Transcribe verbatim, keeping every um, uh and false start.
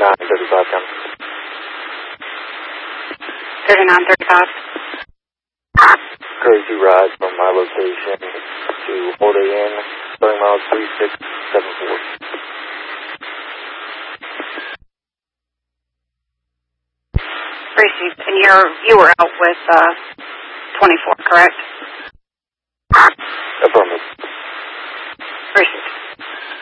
thirty-nine thirty-five, ten. thirty-nine thirty-five. Crazy ride from my location to Holiday Inn, starting miles three six seven four. Tracy, and you're, you were out with uh, twenty-four, correct? Affirmative. Tracy.